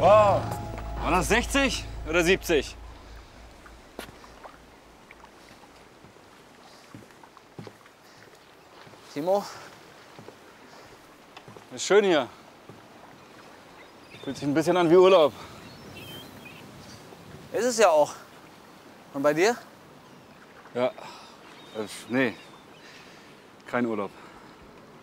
Wow. War das 60 oder 70? Timo? Ist schön hier. Fühlt sich ein bisschen an wie Urlaub. Ist es ja auch. Und bei dir? Ja. Nee. Kein Urlaub.